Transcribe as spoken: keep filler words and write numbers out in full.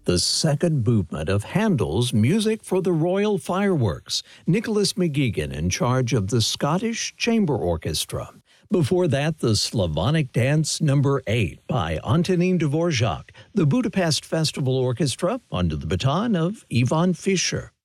the second movement of Handel's Music for the Royal Fireworks, Nicholas McGeegan in charge of the Scottish Chamber Orchestra. Before that, the Slavonic Dance Number eight by Antonín Dvorak, the Budapest Festival Orchestra under the baton of Ivan Fischer.